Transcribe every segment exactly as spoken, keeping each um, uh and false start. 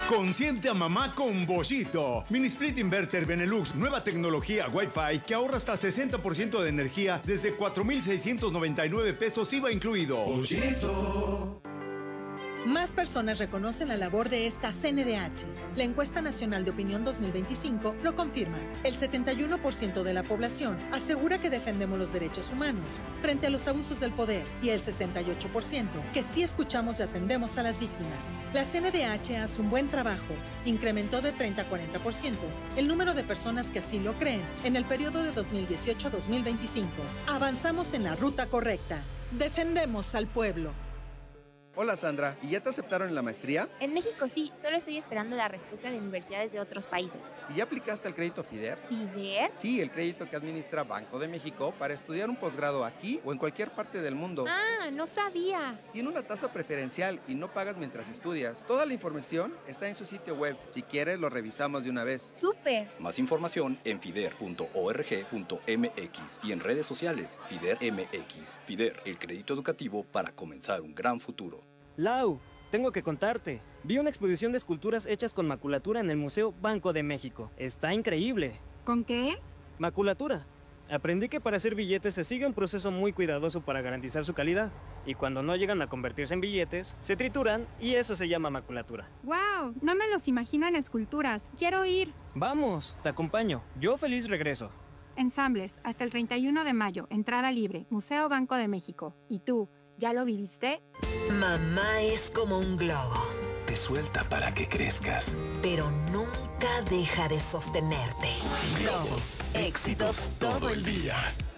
Consiente a mamá con Boschito. Mini Split Inverter Benelux, nueva tecnología Wi-Fi que ahorra hasta sesenta por ciento de energía desde cuatro mil seiscientos noventa y nueve pesos I V A incluido. Boschito. Más personas reconocen la labor de esta C N D H. La encuesta nacional de opinión dos mil veinticinco lo confirma. El setenta y uno por ciento de la población asegura que defendemos los derechos humanos frente a los abusos del poder y el sesenta y ocho por ciento que sí escuchamos y atendemos a las víctimas. La C N D H hace un buen trabajo. Incrementó de treinta a cuarenta por ciento el número de personas que así lo creen en el periodo de dos mil dieciocho a dos mil veinticinco. Avanzamos en la ruta correcta. Defendemos al pueblo. Hola Sandra, ¿y ya te aceptaron en la maestría? En México sí, solo estoy esperando la respuesta de universidades de otros países. ¿Y ya aplicaste al crédito FIDER? ¿FIDER? Sí, el crédito que administra Banco de México para estudiar un posgrado aquí o en cualquier parte del mundo. Ah, no sabía. Tiene una tasa preferencial y no pagas mientras estudias. Toda la información está en su sitio web. Si quieres, lo revisamos de una vez. ¡Súper! Más información en fider punto org punto m x y en redes sociales FIDER M X. FIDER, el crédito educativo para comenzar un gran futuro. Lau, tengo que contarte. Vi una exposición de esculturas hechas con maculatura en el Museo Banco de México. Está increíble. ¿Con qué? Maculatura. Aprendí que para hacer billetes se sigue un proceso muy cuidadoso para garantizar su calidad. Y cuando no llegan a convertirse en billetes, se trituran y eso se llama maculatura. ¡Wow! No me los imagino en esculturas. ¡Quiero ir! Vamos, te acompaño. Yo feliz regreso. Ensambles, hasta el treinta y uno de mayo. Entrada libre. Museo Banco de México. ¿Y tú? ¿Ya lo viviste? Mamá es como un globo. Te suelta para que crezcas, pero nunca deja de sostenerte. Globo. Éxitos todo el día.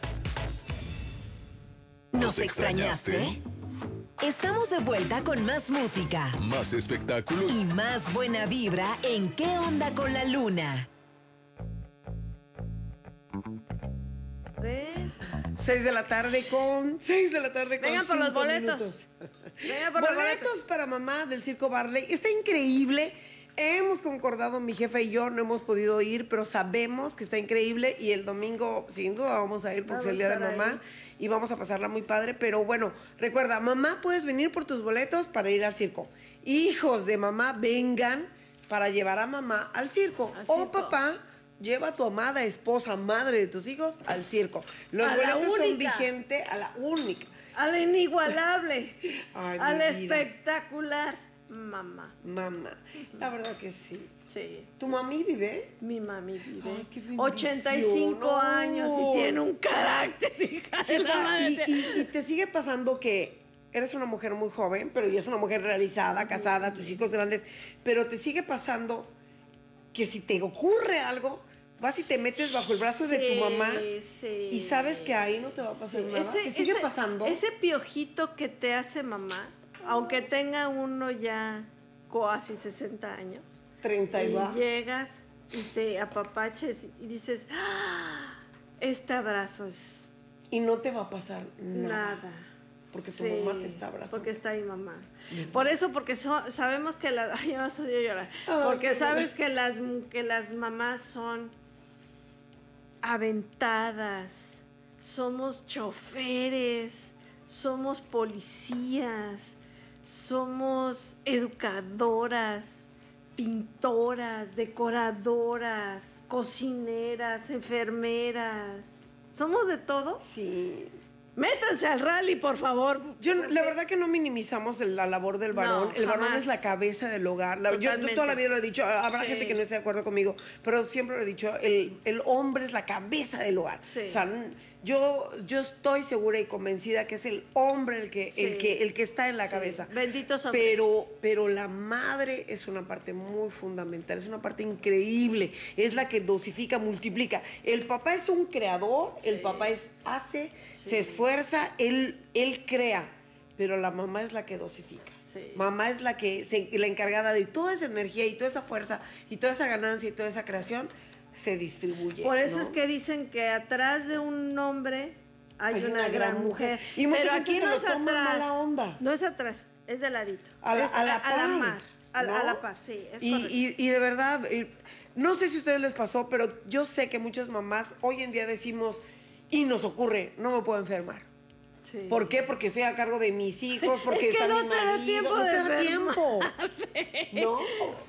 ¿Nos extrañaste? Estamos de vuelta con más música, más espectáculo y más buena vibra en ¿Qué onda con la luna? seis de la tarde con... seis de la tarde con Vengan por los boletos. Vengan por boletos, los boletos para mamá del Circo Barley. Está increíble. Hemos concordado, mi jefa y yo, no hemos podido ir, pero sabemos que está increíble y el domingo, sin duda, vamos a ir porque es el día de mamá y vamos a pasarla muy padre. Pero bueno, recuerda, mamá, puedes venir por tus boletos para ir al circo. Hijos de mamá, vengan para llevar a mamá al circo. Al o circo. Papá, lleva a tu amada esposa, madre de tus hijos, al circo. Los a boletos son vigentes a la única. A la inigualable. Ay, a la espectacular. Mamá. Mamá. La verdad que sí. Sí. ¿Tu mami vive? Mi mami vive. Ay, qué ochenta y cinco no. años y tiene un carácter, hija de la madre. Y, y, y te sigue pasando que eres una mujer muy joven, pero ya es una mujer realizada, casada, tus hijos grandes, pero te sigue pasando que si te ocurre algo, vas y te metes bajo el brazo sí, de tu mamá sí. y sabes que ahí no te va a pasar sí. nada. Ese, ¿Te sigue ese, pasando? Ese piojito que te hace mamá, aunque tenga uno ya casi sesenta años. treinta y, y va. Llegas y te apapaches y dices, ¡ah! Este abrazo es... Y no te va a pasar nada. Nada. Porque tu sí, mamá te está abrazando. Porque está mi mamá. Uh-huh. Por eso, porque so, sabemos que las... Ay, ya vas a llorar. Oh, porque sabes que las, que las mamás son aventadas, somos choferes, somos policías, somos educadoras, pintoras, decoradoras, cocineras, enfermeras. ¿Somos de todo? Sí. Métanse al rally, por favor. Yo, la verdad que no minimizamos la labor del varón. No, el varón jamás. Es la cabeza del hogar. La, yo, yo toda la vida lo he dicho. Habrá sí. gente que no esté de acuerdo conmigo, pero siempre lo he dicho. El, el hombre es la cabeza del hogar. Sí. O sea, yo, yo estoy segura y convencida que es el hombre el que, sí. el que, el que está en la sí. cabeza. Benditos hombres. Pero, pero la madre es una parte muy fundamental. Es una parte increíble. Es la que dosifica, multiplica. El papá es un creador. Sí. El papá es hace, sí. se esfuerza, él, él crea. Pero la mamá es la que dosifica. Sí. Mamá es la que se, la encargada de toda esa energía y toda esa fuerza y toda esa ganancia y toda esa creación se distribuye. Por eso ¿no? es que dicen que atrás de un hombre hay, hay una, una gran, gran mujer. mujer. Y pero aquí no es atrás. Mala onda. No es atrás, es de ladito. A la, es a la par. A la mar. A, ¿no? a la par, sí. Es y, y, y de verdad, no sé si a ustedes les pasó, pero yo sé que muchas mamás hoy en día decimos, y nos ocurre, no me puedo enfermar. Sí. ¿Por qué? Porque estoy a cargo de mis hijos, porque es que está no mi te da marido. tiempo no de te da tiempo. ¿No? Sí. No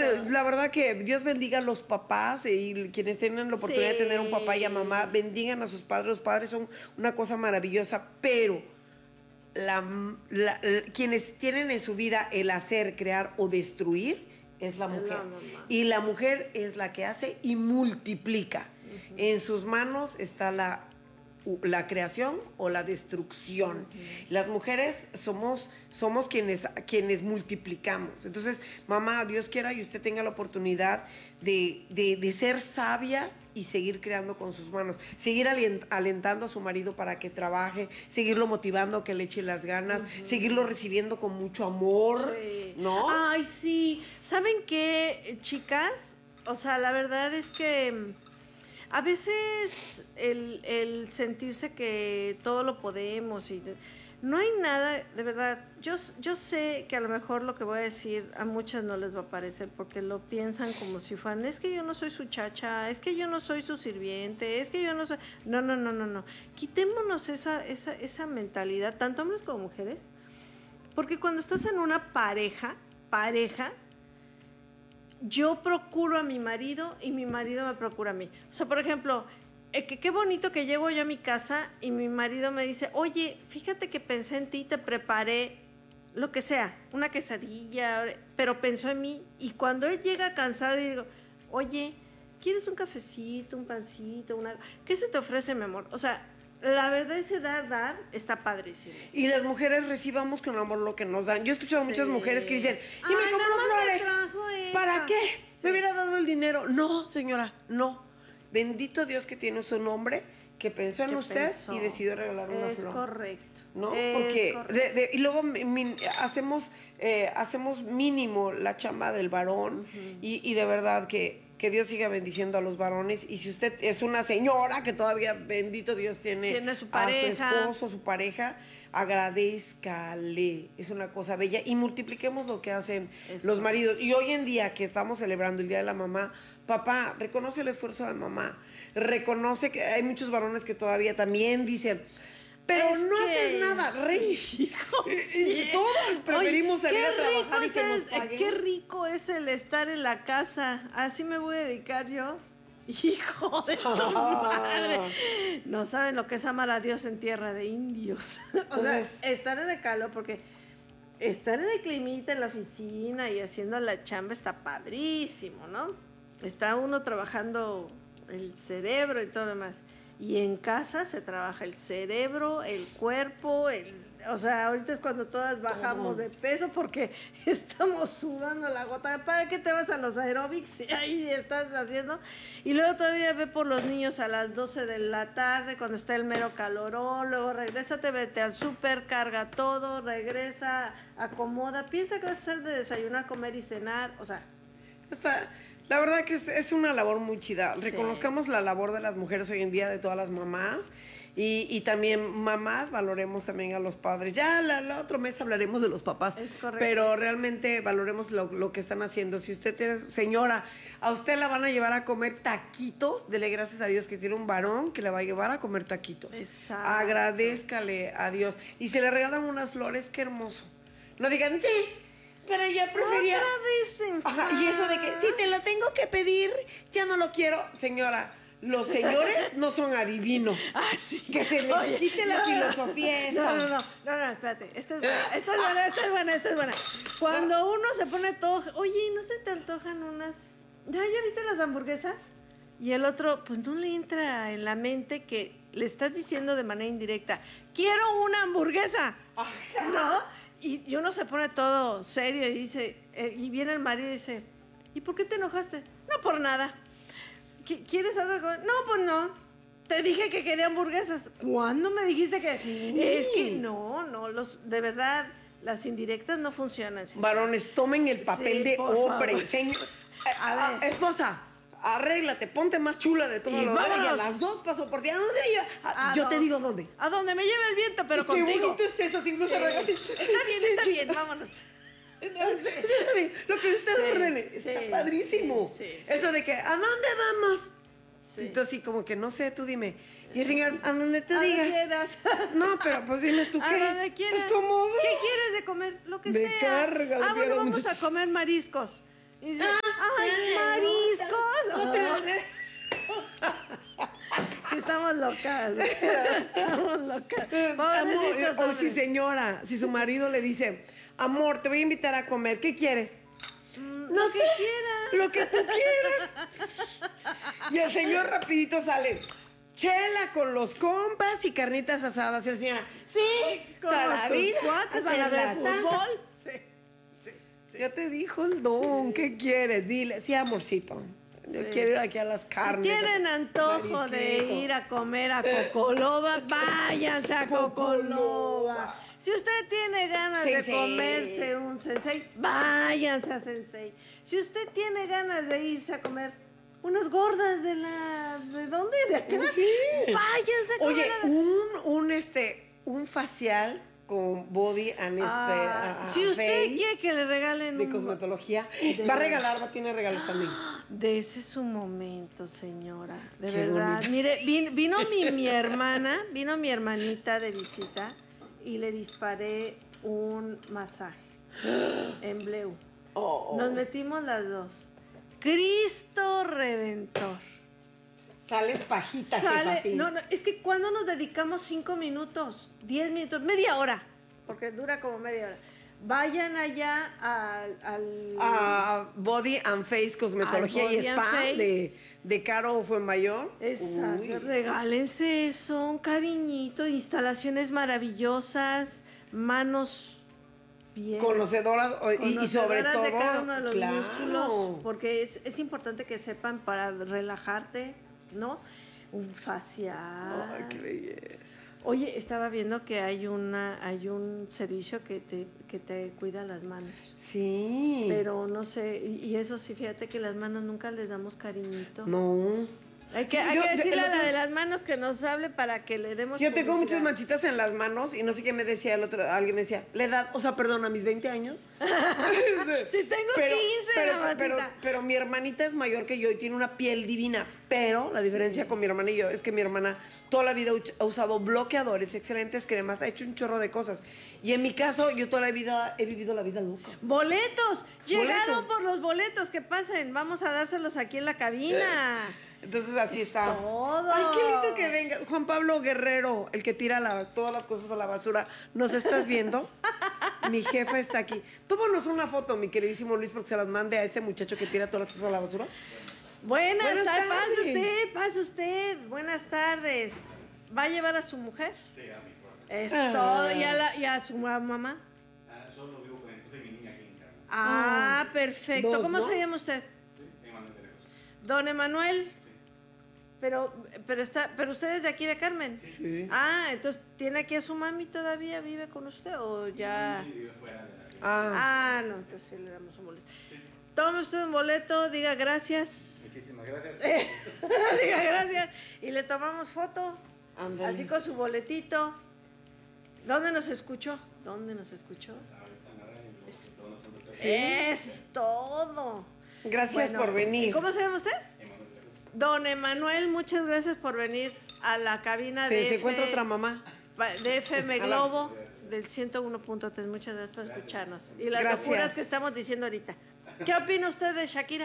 la verdad que Dios bendiga a los papás y quienes tienen la oportunidad Sí. de tener un papá y a mamá, bendigan a sus padres. Los padres son una cosa maravillosa, pero la, la- la- quienes tienen en su vida el hacer, crear o destruir es la mujer. la mamá. Y la mujer es la que hace y multiplica. En sus manos está la la creación o la destrucción. Las mujeres somos, somos quienes, quienes multiplicamos. Entonces, mamá, Dios quiera y usted tenga la oportunidad de, de, de ser sabia y seguir creando con sus manos. Seguir alient- alentando a su marido para que trabaje, seguirlo motivando a que le eche las ganas, seguirlo recibiendo con mucho amor, Sí. ¿no? Ay, sí. ¿Saben qué, chicas? O sea, la verdad es que mm, a veces el, el sentirse que todo lo podemos y de- no hay nada, de verdad, yo, yo sé que a lo mejor lo que voy a decir a muchas no les va a parecer porque lo piensan como si fueran, es que yo no soy su chacha, es que yo no soy su sirviente, es que yo no soy... No, no, no, no, no. Quitémonos esa, esa, esa mentalidad, tanto hombres como mujeres, porque cuando estás en una pareja, pareja, yo procuro a mi marido y mi marido me procura a mí. O sea, por ejemplo, eh, que qué bonito que llego yo a mi casa y mi marido me dice, oye, fíjate que pensé en ti, te preparé lo que sea, una quesadilla, pero pensó en mí. Y cuando él llega cansado y digo, oye, ¿quieres un cafecito, un pancito, una... ¿Qué se te ofrece, mi amor? O sea, la verdad ese dar, dar está padrísimo. Y las mujeres recibamos con amor lo que nos dan. Yo he escuchado a muchas Sí. mujeres que dicen, y Ay, me nada compró más me flores. trajo esa. ¿Para qué? Sí. Me hubiera dado el dinero. No, señora, no. Bendito Dios que tiene su nombre, que pensó en Que usted pensó. y decidió regalar una Es flor. correcto. ¿No? Es Porque correcto. de- de- y luego mi- mi- hacemos eh, hacemos mínimo la chamba del varón y, y de verdad que, que Dios siga bendiciendo a los varones. Y si usted es una señora que todavía, bendito Dios, tiene, Tiene su a su pareja. esposo, su pareja, agradézcale. Es una cosa bella. Y multipliquemos lo que hacen Es los correcto. maridos. Y hoy en día que estamos celebrando el Día de la Mamá, papá, reconoce el esfuerzo de mamá. Reconoce que hay muchos varones que todavía también dicen... Pero Es no que- haces nada, rey. Hijo, Y- sí. y todas preferimos Oye, salir qué a trabajar rico y es que nos el- paguen. Qué rico es el estar en la casa. Así me voy a dedicar yo. Hijo de tu madre. No saben lo que es amar a Dios en tierra de indios. O sea, Entonces- estar en el calor, porque estar en el climita, en la oficina y haciendo la chamba está padrísimo, ¿no? Está uno trabajando el cerebro y todo lo demás. Y en casa se trabaja el cerebro, el cuerpo, el, o sea, ahorita es cuando todas bajamos de peso porque estamos sudando la gota. ¿Para qué te vas a los aeróbics? Y ahí estás haciendo. Y luego todavía ve por los niños a las doce de la tarde cuando está el mero calorón. Luego regrésate, vete al súper, carga todo, regresa, acomoda. Piensa que vas a hacer de desayunar, comer y cenar. O sea, Está, la verdad que es, es una labor muy chida. Sí. Reconozcamos la labor de las mujeres hoy en día, de todas las mamás. Y, y también mamás, valoremos también a los padres. Ya la, la otro mes hablaremos de los papás. Es correcto. Pero realmente valoremos lo, lo que están haciendo. Si usted tiene, señora, a usted la van a llevar a comer taquitos, dele gracias a Dios que tiene un varón que le va a llevar a comer taquitos. Exacto. Agradézcale a Dios. Y si le regalan unas flores, qué hermoso. No digan, sí, pero yo prefería... otra vez, Ajá, y eso de que, si te lo tengo que pedir, ya no lo quiero. Señora, los señores no son adivinos. Ah, sí. Que se les Oye, quite la no, filosofía esa. No, no, no, no, no, espérate. Esta es buena, esta es buena, esta es buena, esta es buena. Cuando uno se pone todo, oye, ¿no se te antojan unas... ¿Ya, ya viste las hamburguesas? Y el otro, pues no le entra en la mente que le estás diciendo de manera indirecta, quiero una hamburguesa, ¿no? Y uno se pone todo serio y dice, eh, y viene el marido y dice, ¿y por qué te enojaste? No, por nada. ¿Qui- ¿Quieres algo? de comer? No, pues no. Te dije que quería hamburguesas. ¿Cuándo me dijiste que...? Sí. Es que no, no, los, de verdad, las indirectas no funcionan. señoras. Varones, tomen el papel Sí, de por hombre. favor. Señor, A a- ver. esposa, arréglate, ponte más chula de todo Y lo demás. Y a vámonos. las dos paso por ti. ¿A dónde me lleva? Ah, ¿A yo te dónde? digo dónde. A donde me lleve el viento, pero Y contigo. Qué bonito es eso, sin Sí. arreglas. Está bien, está bien, vámonos. Sí, está bien. Lo que usted Sí, ordene sí, está padrísimo. sí, sí, Eso sí. de que, ¿a dónde vamos? Sí. Y tú así como que, no sé, tú dime. Y el señor, ¿a dónde te A donde digas? quieras. No, pero pues dime tú A qué. donde quieras. Pues como ¿Qué quieres de comer? Lo que Me sea. carga la Ah, bueno, piedra, vamos muchachos. a comer mariscos. Y dice, estamos locas. Estamos locas. Amor, o si señora, si su marido le dice, amor, te voy a invitar a comer, ¿qué quieres? Mm, No lo sé, que quieras. lo que tú quieras. Y el señor rapidito sale, chela con los compas y carnitas asadas. Y el señor, sí, toda la tus vida. cuates van a hacer ver la fútbol. salsa. Sí, sí, sí. Ya te dijo el don, ¿qué quieres? Dile, sí, amorcito. Yo Sí. quiero ir aquí a las carnes. Si tienen antojo de marisquito. ir a comer a Cocoloba, váyanse a Cocoloba. Si usted tiene ganas de Sensei. comerse un sensei, váyanse a Sensei. Si usted tiene ganas de irse a comer unas gordas de la... ¿De dónde? ¿De acá? Sí. Váyanse a comer Oye, a las- un, un, este, un facial con body and spe- Ah, a- a si usted face quiere que le regalen de un... cosmetología, de- va a regalar, va a tener regalos también. De ese es su momento, señora. De Qué verdad. bonito. Mire, vin- vino mi, mi hermana, vino mi hermanita de visita y le disparé un masaje en Bleu. Oh, oh. Nos metimos las dos. Cristo Redentor. Sales pajita, jefa, Sale, sí. no, no, es que cuando nos dedicamos cinco minutos, diez minutos, media hora, porque dura como media hora. Vayan allá al... al Ah, Body and Face Cosmetología Al y Body and Spa Face. de, de Caro Fuenmayor. Exacto, Uy. regálense eso, un cariñito, instalaciones maravillosas, manos bien Conocedoras o- y, y sobre conocedoras todo, de cada uno de los claro. músculos, porque es, es importante que sepan para relajarte, ¿no? Un facial. Ay, qué belleza. Oye, estaba viendo que hay una hay un servicio que te que te cuida las manos. Sí. Pero no sé, y, y eso sí, fíjate que las manos nunca les damos cariñito. No. Hay que, hay Yo- que yo- decirle el a la otro- de las manos que nos hable para que le demos Yo tengo muchas publicidad. manchitas en las manos y no sé qué me decía el otro, alguien me decía, la edad, o sea, perdón, a mis veinte años. Si tengo pero, quince, pero, mamacita. pero, pero mi hermanita es mayor que yo y tiene una piel divina. Pero la diferencia con mi hermana y yo es que mi hermana toda la vida ha usado bloqueadores, excelentes cremas, ha hecho un chorro de cosas. Y en mi caso, yo toda la vida he vivido la vida loca. ¡Boletos! Llegaron Boleto. por los boletos, que pasen. Vamos a dárselos aquí en la cabina. Entonces así está. Todo. Ay, qué lindo que venga. Juan Pablo Guerrero, el que tira la- todas las cosas a la basura. ¿Nos estás viendo? Mi jefa está aquí. Tómanos una foto, mi queridísimo Luis, porque se las mande a este muchacho que tira todas las cosas a la basura. Buenas, Buenas tardes. tardes. Pase usted, pase usted. Buenas tardes. ¿Va a llevar a su mujer? Sí, a mi esposa. Es Ah. todo. ¿Y a, la- y a su mamá? Ah, solo vivo con puse mi niña aquí en casa. Ah, perfecto. Dos, ¿Cómo ¿no? se llama usted? Sí, Emanuel de Lejos. Don Emanuel. Pero, pero está, pero usted es de aquí de Carmen. Sí. Ah, entonces ¿tiene aquí a su mami todavía? ¿Vive con usted o ya? Sí, vive fuera de la ciudad. Ah. Ah, no, entonces sí le damos un boleto. Tome usted un boleto, diga gracias. Muchísimas gracias. Diga gracias. Y le tomamos foto. Ándale. Así con su boletito. ¿Dónde nos escuchó? ¿Dónde nos escuchó? Ahorita en la radio, lo- Es, lo- lo- lo- lo- ¿Sí? es todo. Gracias Bueno, por venir. ¿Cómo se llama usted? Emanuel de Lejos. Don Emanuel, muchas gracias por venir a la cabina Se, de, se F- encuentra otra mamá. de F M A la- Globo del ciento uno punto tres. Muchas gracias por escucharnos. Y las Gracias. locuras que estamos diciendo ahorita. ¿Qué opina usted de Shakira?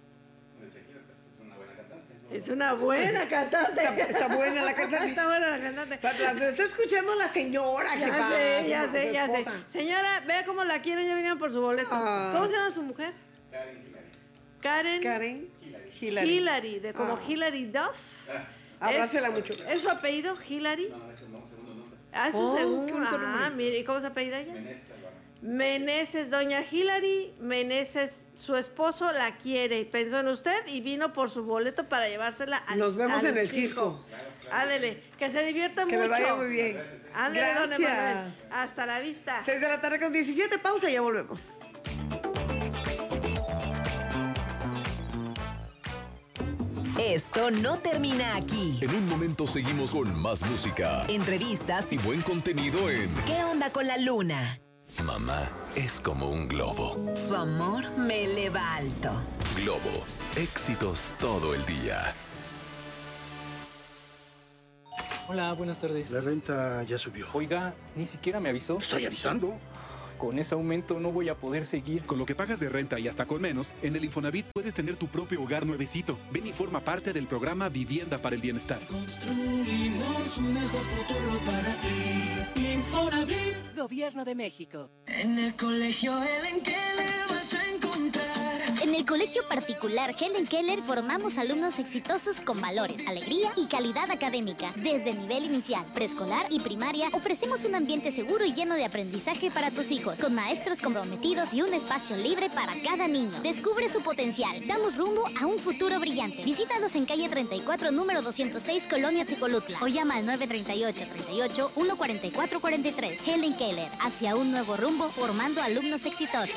De Shakira, pues, es una buena cantante. ¿no? Es una buena cantante. Está, está buena la cantante. Está buena la cantante. La, la- la está escuchando la señora, Ya jefa, sé, su- ya su sé, ya sé. esposa. Señora, vea cómo la quieren, ya vinieron por su boleto. Ah. ¿Cómo se llama su mujer? Karen Hillary. Karen, Karen Hillary. Hillary. de como Ah. Hillary Duff. Ah, Abrácela ¿Es- mucho. ¿Es su apellido, Hillary? no, ese no, segundo nombre. Ah, es su Oh, qué segundo. bonito Ah, nombre. mire, ¿y cómo se apellida ella? Meneses Alvarado. Meneses, doña Hillary Meneses, su esposo la quiere, pensó en usted y vino por su boleto para llevársela al Nos vemos al en el circo. Ándele, que se divierta Que mucho. le vaya muy bien. Ándele, don Gracias. Emanuel. Hasta la vista. seis de la tarde con diecisiete, pausa y ya volvemos. Esto no termina aquí. En un momento seguimos con más música Entrevistas y y buen contenido en ¿Qué onda con la luna? Mamá es como un globo. Su amor me eleva alto. Globo, éxitos todo el día. Hola, buenas tardes. La renta ya subió. Oiga, ni siquiera me avisó. Estoy avisando. Con ese aumento no voy a poder seguir. Con lo que pagas de renta y hasta con menos, en el Infonavit puedes tener tu propio hogar nuevecito. Ven y forma parte del programa Vivienda para el Bienestar. Construimos un mejor futuro para ti. Infonavit. Gobierno de México. En el colegio Helen Keller vas a encontrar. En el colegio particular Helen Keller formamos alumnos exitosos con valores, alegría y calidad académica. Desde el nivel inicial, preescolar y primaria, ofrecemos un ambiente seguro y lleno de aprendizaje para tus hijos, con maestros comprometidos y un espacio libre para cada niño. Descubre su potencial. Damos rumbo a un futuro brillante. Visítanos en calle treinta y cuatro, número doscientos seis, Colonia Tecolutla, o llama al nueve tres ocho, tres ocho, uno cuatro cuatro cuatro tres. Helen Keller, hacia un nuevo rumbo, formando alumnos exitosos.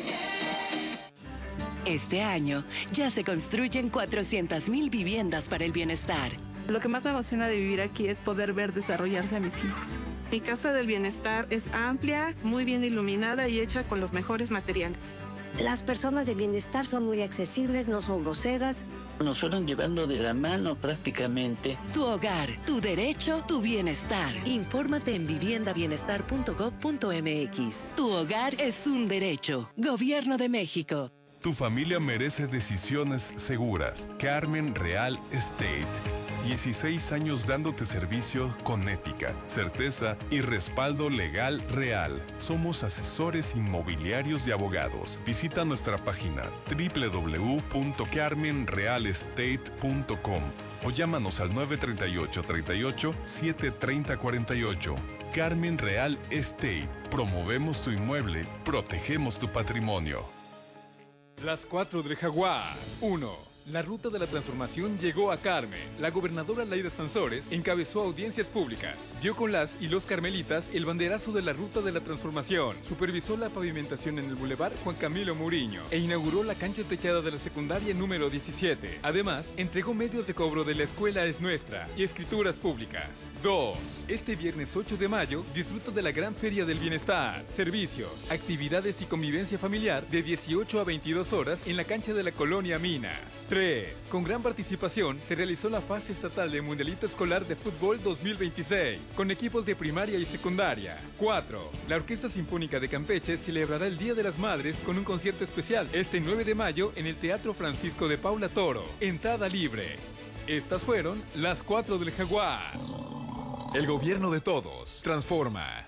Este año ya se construyen cuatrocientas mil viviendas para el bienestar. Lo que más me emociona de vivir aquí es poder ver desarrollarse a mis hijos. Mi casa del bienestar es amplia, muy bien iluminada y hecha con los mejores materiales. Las personas de bienestar son muy accesibles, no son groseras. Nos fueron llevando de la mano prácticamente. Tu hogar, tu derecho, tu bienestar. Infórmate en vivienda bienestar punto gob punto m x. Tu hogar es un derecho. Gobierno de México. Tu familia merece decisiones seguras. Carmen Real Estate. dieciséis años dándote servicio con ética, certeza y respaldo legal real. Somos asesores inmobiliarios y abogados. Visita nuestra página doble u doble u doble u punto carmen real estate punto com o llámanos al nueve tres ocho, tres ocho, siete tres cero cuatro ocho. Carmen Real Estate. Promovemos tu inmueble, protegemos tu patrimonio. Las cuatro del Jaguar. uno. La ruta de la transformación llegó a Carmen. La gobernadora Laida Sansores encabezó audiencias públicas. Vio con las y los carmelitas el banderazo de la ruta de la transformación. Supervisó la pavimentación en el Boulevard Juan Camilo Muriño e inauguró la cancha techada de la secundaria número diecisiete. Además, entregó medios de cobro de la Escuela Es Nuestra y escrituras públicas. dos. Este viernes ocho de mayo, disfruta de la Gran Feria del Bienestar. Servicios, actividades y convivencia familiar de dieciocho a veintidós horas en la cancha de la Colonia Minas. tres. Con gran participación, se realizó la fase estatal del Mundialito Escolar de Fútbol dos mil veintiséis, con equipos de primaria y secundaria. cuatro. La Orquesta Sinfónica de Campeche celebrará el Día de las Madres con un concierto especial este nueve de mayo en el Teatro Francisco de Paula Toro. Entrada libre. Estas fueron las cuatro del Jaguar. El gobierno de todos transforma.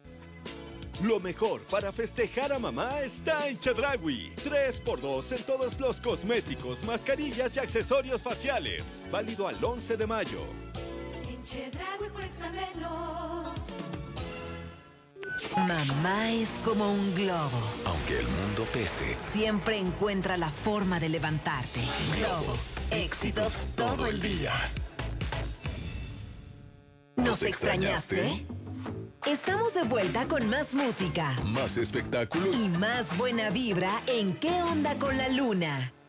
Lo mejor para festejar a mamá está en Chedraui. tres por dos en todos los cosméticos, mascarillas y accesorios faciales. Válido al once de mayo. En Chedraui cuesta menos. Mamá es como un globo. Aunque el mundo pese, Siempre encuentra la forma de levantarte. Globo. Éxitos todo el día. ¿Nos extrañaste? Estamos de vuelta con más música más espectáculo y más buena vibra en ¿Qué onda con la luna?